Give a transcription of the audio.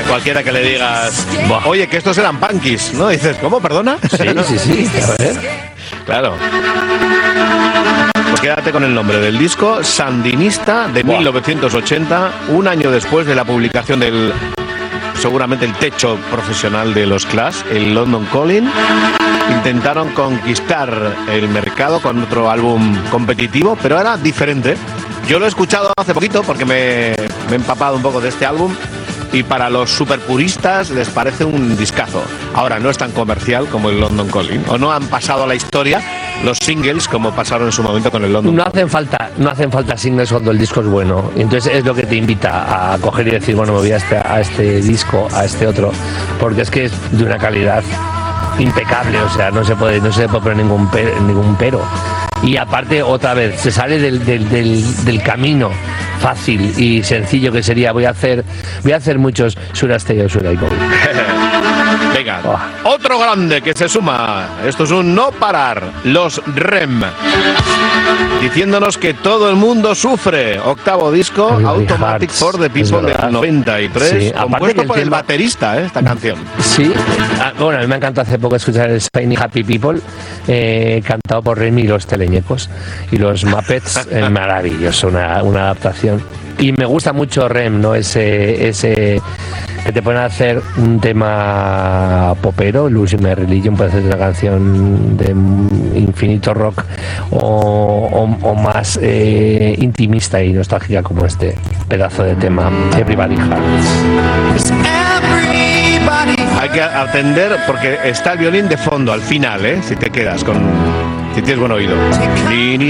Cualquiera que le digas, oye, que estos eran punkies, ¿no? Dices, ¿cómo? ¿Perdona? Sí, a ver. Claro. Pues quédate con el nombre del disco, Sandinista, de 1980, un año después de la publicación del, seguramente el techo profesional de los Clash, el London Calling. Intentaron conquistar el mercado con otro álbum competitivo, pero era diferente. Yo lo he escuchado hace poquito porque me he empapado un poco de este álbum y para los superpuristas les parece un discazo. Ahora, no es tan comercial como el London Calling, o no han pasado a la historia los singles como pasaron en su momento con el London Calling. No hacen falta singles cuando el disco es bueno. Y entonces es lo que te invita a coger y decir, bueno, me voy a este disco, a este otro, porque es que es de una calidad impecable, o sea, no se puede poner ningún pero. Y aparte, otra vez, se sale del camino fácil y sencillo que sería voy a hacer muchos Should I Stay or Should I Go. Venga, otro grande que se suma. Esto es un no parar. Los REM. Diciéndonos que todo el mundo sufre. Octavo disco, Automatic for the People del 93. Sí, compuesto por el baterista, esta canción. Sí. Bueno, a mí me encantó hace poco escuchar el Shiny Happy People, cantado por Remy y los Teleñecos. Y los Muppets, maravilloso, una adaptación. Y me gusta mucho REM, ¿no? Ese que te ponen a hacer un tema popero, Losing My Religion, puede ser una canción de infinito rock o más intimista y nostálgica como este pedazo de tema, Everybody Hurts. Hay que atender porque está el violín de fondo al final, si te quedas si tienes buen oído.